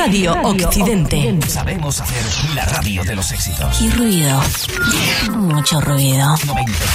Radio Occidente. Sabemos hacer la radio de los éxitos. Y ruido. Mucho ruido. 90.